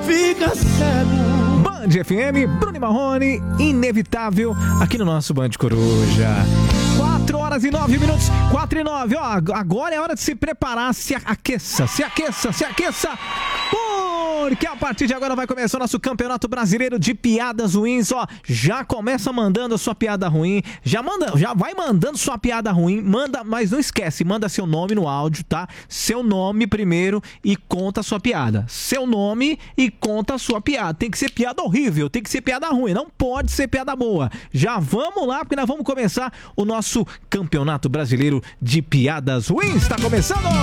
fica cego. Band FM, Bruno e Marrone, inevitável, aqui no nosso Band Coruja. 4 horas e 9 minutos, 4 e 9, ó, agora é hora de se preparar, se aqueça, porque a partir de agora vai começar o nosso Campeonato Brasileiro de Piadas Ruins, ó, já começa mandando a sua piada ruim, já vai mandando sua piada ruim, manda, mas não esquece, manda seu nome no áudio, tá? Seu nome primeiro e conta a sua piada, seu nome e conta a sua piada, tem que ser piada horrível, tem que ser piada ruim, não pode ser piada boa. Já vamos lá, porque nós vamos começar o nosso Campeonato Brasileiro de Piadas Ruins, tá começando!